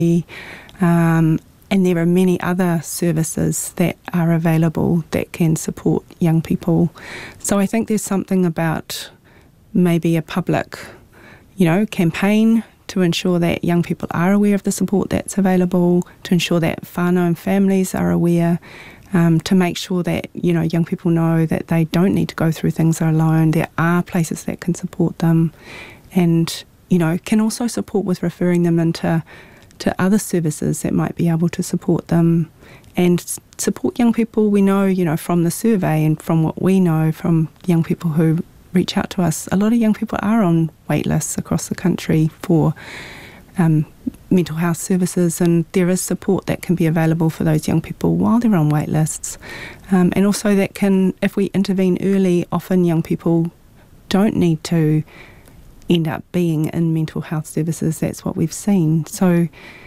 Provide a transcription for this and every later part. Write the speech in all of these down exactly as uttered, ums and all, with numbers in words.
Um, and there are many other services that are available that can support young people. So I think there's something about maybe a public, you know, campaign to ensure that young people are aware of the support that's available, to ensure that whānau and families are aware, um, to make sure that, you know, young people know that they don't need to go through things alone. There are places that can support them and, you know, can also support with referring them into to other services that might be able to support them and support young people. We know, you know, from the survey and from what we know from young people who reach out to us, a lot of young people are on wait lists across the country for um, mental health services, and there is support that can be available for those young people while they're on wait lists. Um, and also that can, if we intervene early, often young people don't need to end up being in mental health services. That's what we've seen. So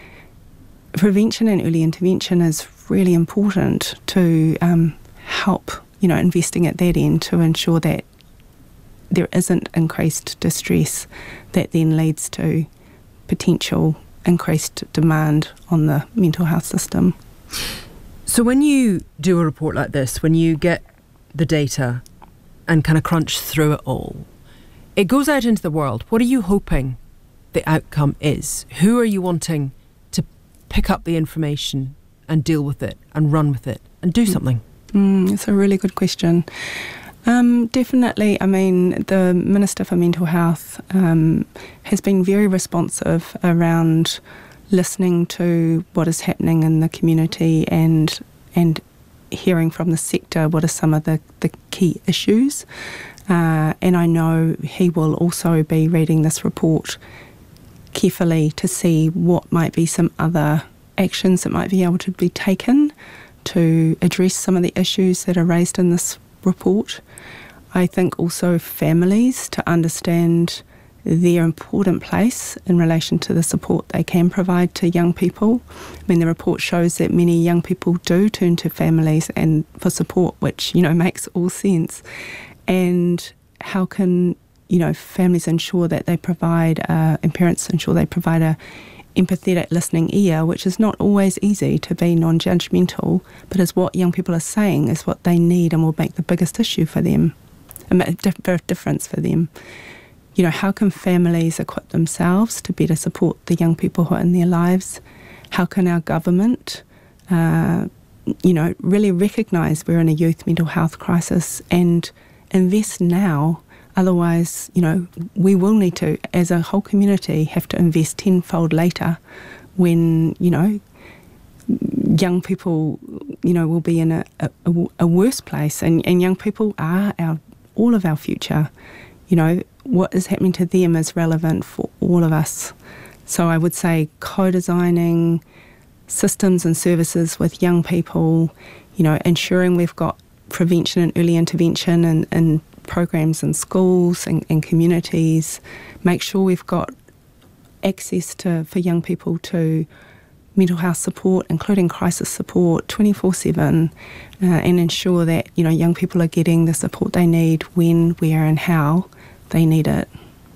prevention and early intervention is really important to um, help, you know, investing at that end to ensure that there isn't increased distress that then leads to potential increased demand on the mental health system. So when you do a report like this, when you get the data and kind of crunch through it all, it goes out into the world. What are you hoping the outcome is? Who are you wanting to pick up the information and deal with it and run with it and do something? Mm, it's a really good question. Um, definitely, I mean, the Minister for Mental Health um, has been very responsive around listening to what is happening in the community and and hearing from the sector what are some of the, the key issues. Uh, and I know he will also be reading this report carefully to see what might be some other actions that might be able to be taken to address some of the issues that are raised in this report. I think also families to understand their important place in relation to the support they can provide to young people. I mean, the report shows that many young people do turn to families and for support, which, you know, makes all sense. And how can, you know, families ensure that they provide, uh, and parents ensure they provide a empathetic listening ear, which is not always easy to be non-judgmental, but is what young people are saying is what they need and will make the biggest issue for them, a difference for them. You know, how can families equip themselves to better support the young people who are in their lives? How can our government, uh, you know, really recognise we're in a youth mental health crisis and invest now? Otherwise, you know, we will need to, as a whole community, have to invest tenfold later when, you know, young people, you know, will be in a, a, a worse place. And, and young people are our all of our future. You know, what is happening to them is relevant for all of us. So I would say co-designing systems and services with young people, you know, ensuring we've got prevention and early intervention and, and programs in schools and, and communities, make sure we've got access to for young people to mental health support, including crisis support, twenty-four seven, uh, and ensure that, you know, young people are getting the support they need when, where and how they need it.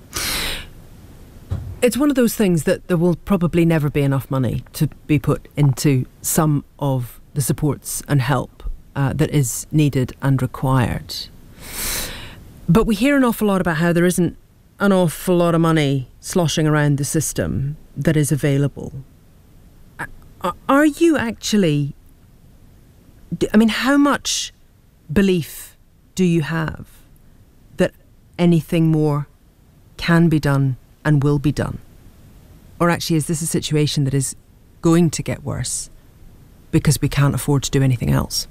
It's one of those things that there will probably never be enough money to be put into some of the supports and help uh, that is needed and required. But we hear an awful lot about how there isn't an awful lot of money sloshing around the system that is available. Are you actually, I mean, how much belief do you have that anything more can be done and will be done? Or actually, is this a situation that is going to get worse because we can't afford to do anything else?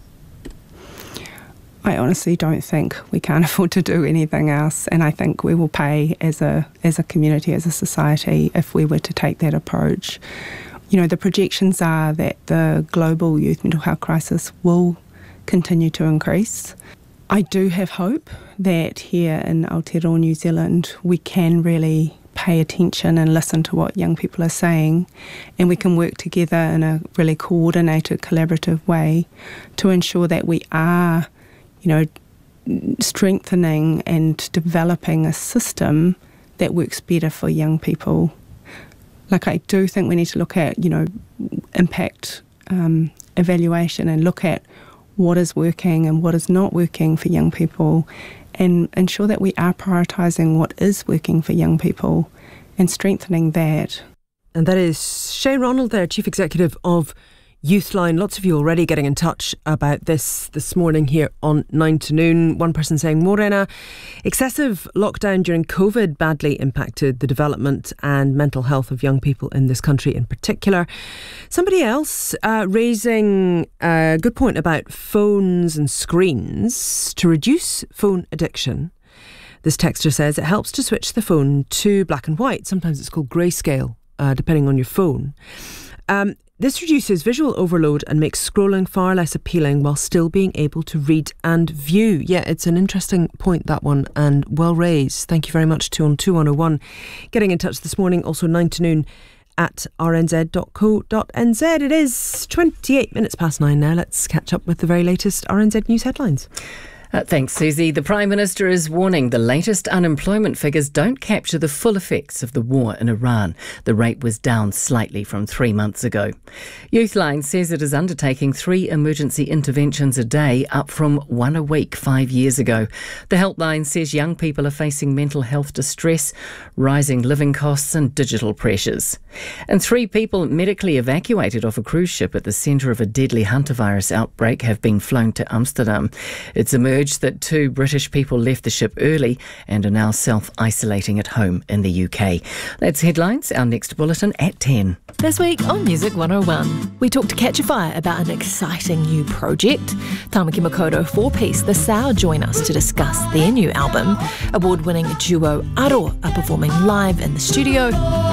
I honestly don't think we can't afford to do anything else, and I think we will pay as a as a community, as a society, if we were to take that approach. You know, the projections are that the global youth mental health crisis will continue to increase. I do have hope that here in Aotearoa, New Zealand, we can really pay attention and listen to what young people are saying, and we can work together in a really coordinated, collaborative way to ensure that we are, you know, strengthening and developing a system that works better for young people. like I do think we need to look at, you know, impact um, evaluation and look at what is working and what is not working for young people, and ensure that we are prioritising what is working for young people and strengthening that. And that is Shay Ronald there, Chief Executive of Youthline. Lots of you already getting in touch about this this morning here on nine to noon. One person saying, Morena, excessive lockdown during COVID badly impacted the development and mental health of young people in this country in particular. Somebody else uh, raising a good point about phones and screens to reduce phone addiction. This texter says it helps to switch the phone to black and white. Sometimes it's called grayscale, uh, depending on your phone. Um, This reduces visual overload and makes scrolling far less appealing while still being able to read and view. Yeah, it's an interesting point, that one, and well raised. Thank you very much to on two one oh one. Getting in touch this morning, also nine to noon at r n z dot co dot n z. It is twenty-eight minutes past nine now. Let's catch up with the very latest R N Z News headlines. Uh, thanks, Susie. The Prime Minister is warning the latest unemployment figures don't capture the full effects of the war in Iran. The rate was down slightly from three months ago. Youthline says it is undertaking three emergency interventions a day, up from one a week five years ago. The helpline says young people are facing mental health distress, rising living costs and digital pressures. And three people medically evacuated off a cruise ship at the centre of a deadly hantavirus outbreak have been flown to Amsterdam. It's emerged that two British people left the ship early and are now self-isolating at home in the U K. That's headlines. Our next bulletin at ten. This week on Music one oh one, we talk to Catch a Fire about an exciting new project. Tamaki Makoto four-piece The Sow join us to discuss their new album. Award-winning duo Aro are performing live in the studio.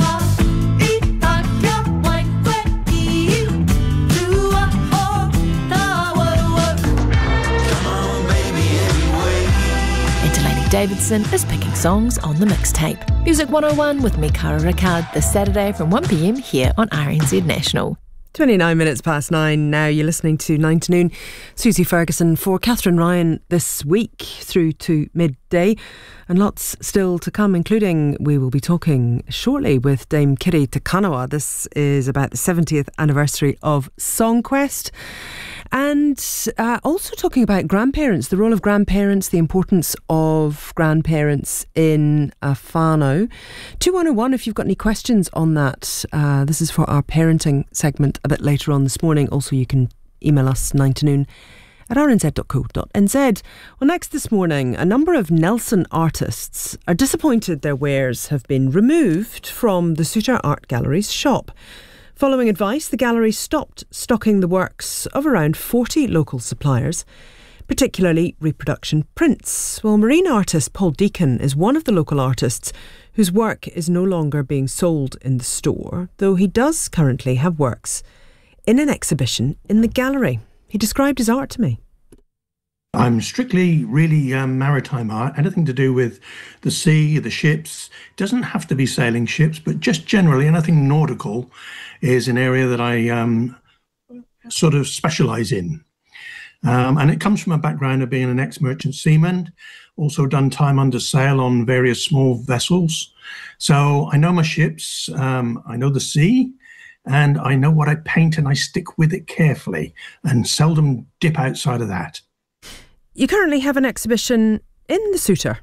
Davidson is picking songs on the mixtape. Music one oh one with me, Cara Ricard, this Saturday from one p m here on R N Z National. twenty-nine minutes past nine now. You're listening to nine to noon. Susie Ferguson for Catherine Ryan this week through to midday, and lots still to come, including we will be talking shortly with Dame Kiri Te Kanawa. This is about the seventieth anniversary of Songquest. And uh, also talking about grandparents, the role of grandparents, the importance of grandparents in uh, whānau. two one oh one if you've got any questions on that. Uh, this is for our parenting segment a bit later on this morning. Also, you can email us nine to noon at r n z dot co dot n z. Well, next this morning, a number of Nelson artists are disappointed their wares have been removed from the Suter Art Gallery's shop. Following advice, the gallery stopped stocking the works of around forty local suppliers, particularly reproduction prints. Well, marine artist Paul Deacon is one of the local artists whose work is no longer being sold in the store, though he does currently have works in an exhibition in the gallery. He described his art to me. I'm strictly really um, maritime art, anything to do with the sea, the ships. It doesn't have to be sailing ships, but just generally anything nautical is an area that I um, sort of specialise in. Um, and it comes from a background of being an ex-merchant seaman, also done time under sail on various small vessels. So I know my ships, um, I know the sea, and I know what I paint, and I stick with it carefully and seldom dip outside of that. You currently have an exhibition in the Suter.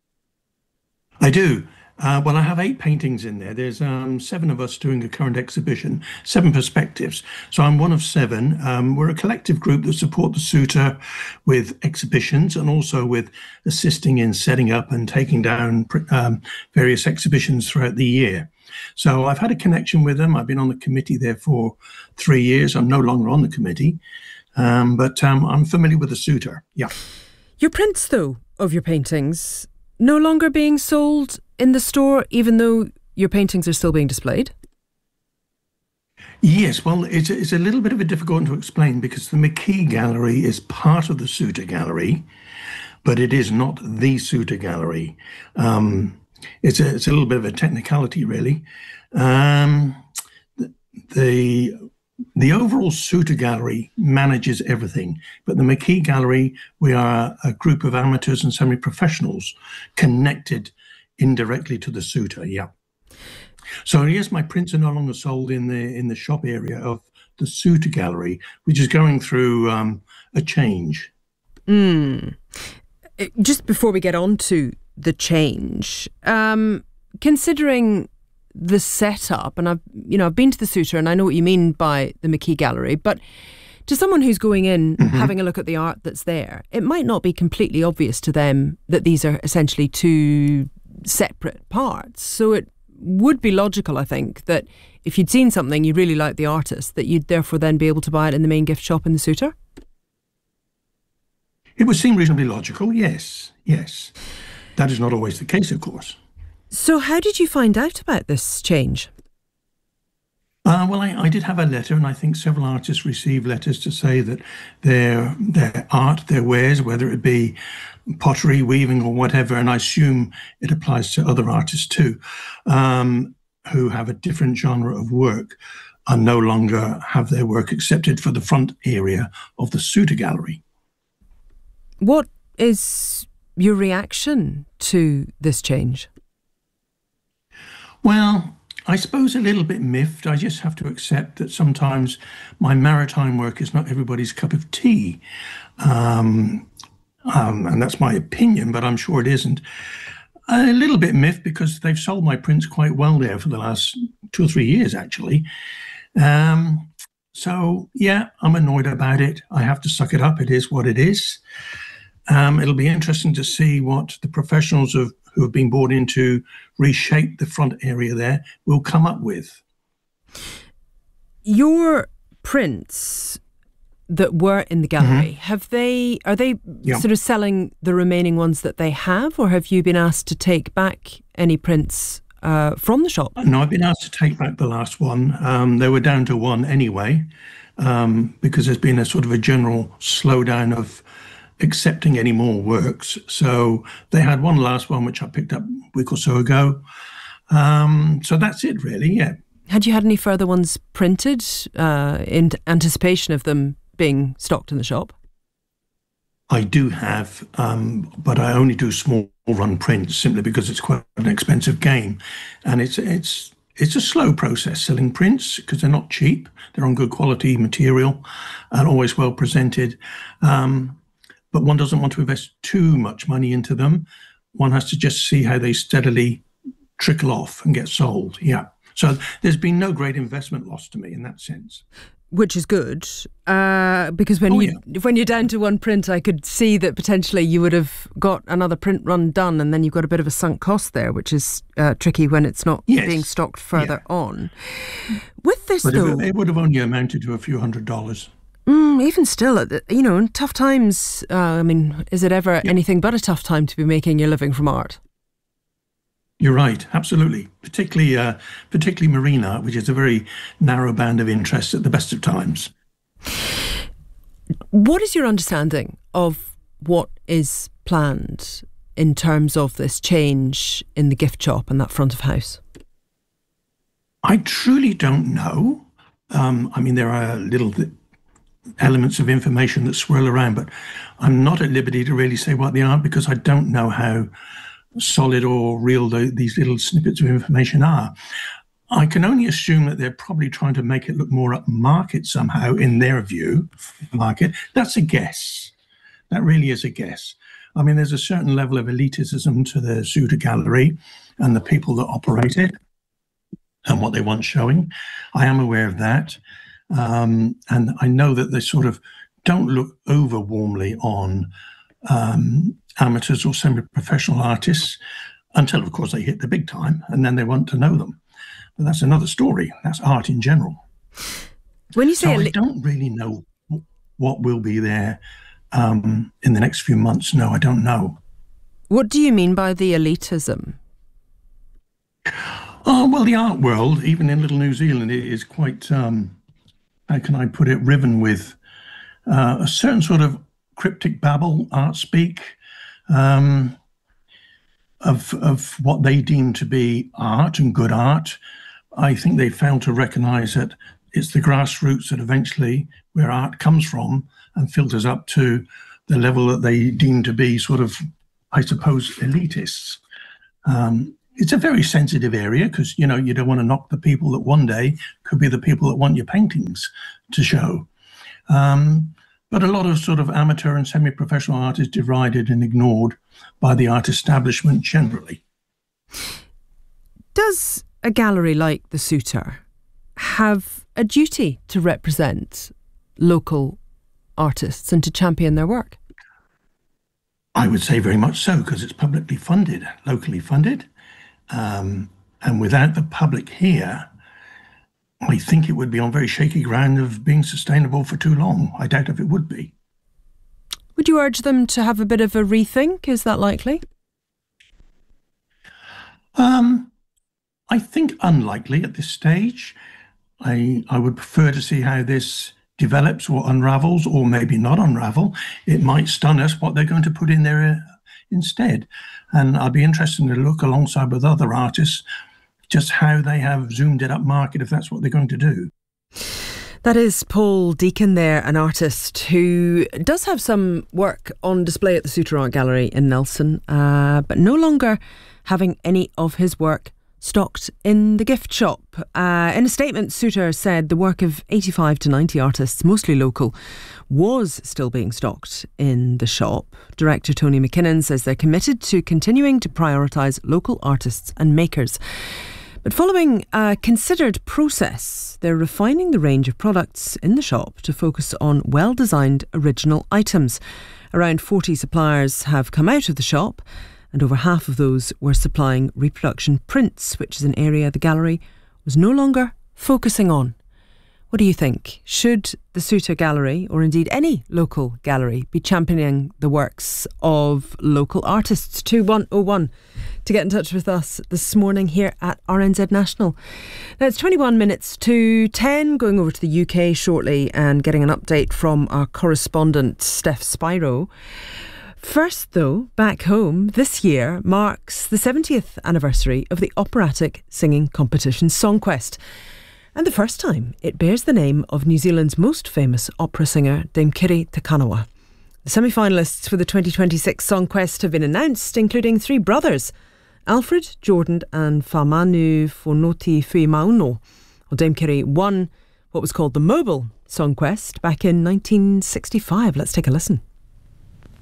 I do. Uh, well, I have eight paintings in there. There's um, seven of us doing a current exhibition, seven perspectives. So I'm one of seven. Um, we're a collective group that support the Suter with exhibitions and also with assisting in setting up and taking down um, various exhibitions throughout the year. So I've had a connection with them. I've been on the committee there for three years. I'm no longer on the committee. Um, but um, I'm familiar with the Suter, yeah. Your prints, though, of your paintings, no longer being sold in the store, even though your paintings are still being displayed? Yes, well, it's, it's a little bit of a difficult one to explain because the McKee Gallery is part of the Suter Gallery, but it is not the Suter Gallery. Um, it's, a, it's a little bit of a technicality, really. Um, the... the The overall Suter Gallery manages everything, but the McKee Gallery, we are a group of amateurs and semi-professionals connected indirectly to the Suter, yeah. So yes, my prints are no longer sold in the in the shop area of the Suter Gallery, which is going through um, a change. Mm. Just before we get on to the change, um, considering the setup, and I've you know I've been to the Suter, and I know what you mean by the McKee Gallery, but to someone who's going in, mm-hmm. having a look at the art that's there, it might not be completely obvious to them that these are essentially two separate parts. So it would be logical, I think, that if you'd seen something you really liked the artist, that you'd therefore then be able to buy it in the main gift shop in the Suter? It would seem reasonably logical, yes, yes. That is not always the case, of course. So how did you find out about this change? Uh, well, I, I did have a letter, and I think several artists received letters to say that their their art, their wares, whether it be pottery, weaving, or whatever, and I assume it applies to other artists too, um, who have a different genre of work, are no longer have their work accepted for the front area of the Suter Gallery. What is your reaction to this change? Well, I suppose a little bit miffed. I just have to accept that sometimes my maritime work is not everybody's cup of tea. Um, um, and that's my opinion, but I'm sure it isn't. A little bit miffed because they've sold my prints quite well there for the last two or three years, actually. Um, so, yeah, I'm annoyed about it. I have to suck it up. It is what it is. Um, it'll be interesting to see what the professionals of, who have been brought in to reshape the front area there will come up with. Your prints that were in the gallery, mm-hmm. have they, are they yeah. sort of selling the remaining ones that they have, or have you been asked to take back any prints uh, from the shop? No, I've been asked to take back the last one. Um, they were down to one anyway, um, because there's been a sort of a general slowdown of accepting any more works. So they had one last one, which I picked up a week or so ago. Um, so that's it, really, yeah. Had you had any further ones printed uh, in anticipation of them being stocked in the shop? I do have, um, but I only do small run prints simply because it's quite an expensive game. And it's it's it's a slow process selling prints because they're not cheap. They're on good quality material and always well presented. Um, but one doesn't want to invest too much money into them. One has to just see how they steadily trickle off and get sold. Yeah. So there's been no great investment loss to me in that sense. Which is good, uh, because when, oh, you, yeah. when you're down to one print, I could see that potentially you would have got another print run done, and then you've got a bit of a sunk cost there, which is uh, tricky when it's not yes. being stocked further yeah. on. With this, but though... It, it would have only amounted to a few hundred dollars. Mm, even still, you know, in tough times, uh, I mean, is it ever yeah. anything but a tough time to be making your living from art? You're right, absolutely. Particularly, uh, particularly marine art, which is a very narrow band of interest at the best of times. What is your understanding of what is planned in terms of this change in the gift shop and that front of house? I truly don't know. Um, I mean, there are little elements of information that swirl around, but I'm not at liberty to really say what they are because I don't know how solid or real the, these little snippets of information are. I can only assume that they're probably trying to make it look more upmarket somehow in their view, market. That's a guess. That really is a guess. I mean, there's a certain level of elitism to the Suter Gallery and the people that operate it and what they want showing. I am aware of that. Um, and I know that they sort of don't look over warmly on um, amateurs or semi-professional artists until, of course, they hit the big time and then they want to know them. But that's another story. That's art in general. When you say so I don't really know what will be there um, in the next few months. No, I don't know. What do you mean by the elitism? Oh, well, the art world, even in little New Zealand, it is quite, um, how can I put it, riven with uh, a certain sort of cryptic babble, art speak, um, of of what they deem to be art and good art. I think they fail to recognise that it's the grassroots that eventually where art comes from and filters up to the level that they deem to be sort of, I suppose, elitists. Um, it's a very sensitive area because, you know, you don't want to knock the people that one day could be the people that want your paintings to show. Um, but a lot of sort of amateur and semi-professional art is derided and ignored by the art establishment generally. Does a gallery like the Suter have a duty to represent local artists and to champion their work? I would say very much so, because it's publicly funded, locally funded. Um, and without the public here, I think it would be on very shaky ground of being sustainable for too long. I doubt if it would be. Would you urge them to have a bit of a rethink? Is that likely? Um, I think unlikely at this stage. I, I would prefer to see how this develops or unravels, or maybe not unravel. It might stun us what they're going to put in there uh, instead. And I'd be interested to look alongside with other artists just how they have zoomed it up market, if that's what they're going to do. That is Paul Deacon there, an artist who does have some work on display at the Suter Art Gallery in Nelson, uh, but no longer having any of his work stocked in the gift shop. Uh, in a statement, Suter said the work of eighty-five to ninety artists, mostly local, was still being stocked in the shop. Director Tony McKinnon says they're committed to continuing to prioritise local artists and makers. But following a considered process, they're refining the range of products in the shop to focus on well-designed original items. Around forty suppliers have come out of the shop, and over half of those were supplying reproduction prints, which is an area the gallery was no longer focusing on. What do you think? Should the Suter Gallery, or indeed any local gallery, be championing the works of local artists? two one oh one to get in touch with us this morning here at R N Z National. Now it's twenty-one minutes to ten, going over to the U K shortly and getting an update from our correspondent Steph Spiro. First, though, back home, this year marks the seventieth anniversary of the operatic singing competition Songquest. And the first time it bears the name of New Zealand's most famous opera singer, Dame Kiri Te Kanawa. The semi-finalists for the twenty twenty-six Songquest have been announced, including three brothers, Alfred, Jordan and Whamanu Fonoti Fuimauno. Well, Dame Kiri won what was called the Mobile Songquest back in nineteen sixty-five. Let's take a listen.